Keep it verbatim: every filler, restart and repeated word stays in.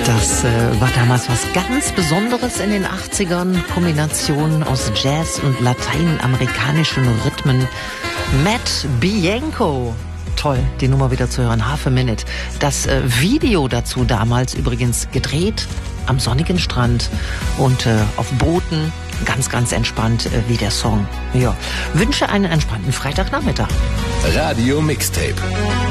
Das äh, war damals was ganz Besonderes in den achtzigern. Kombination aus Jazz und lateinamerikanischen Rhythmen. Matt Bianco. Toll, die Nummer wieder zu hören. Half a Minute. Das äh, Video dazu damals übrigens gedreht am sonnigen Strand und äh, auf Booten. Ganz, ganz entspannt äh, wie der Song. Ja. Wünsche einen entspannten Freitagnachmittag. Radio Mixtape.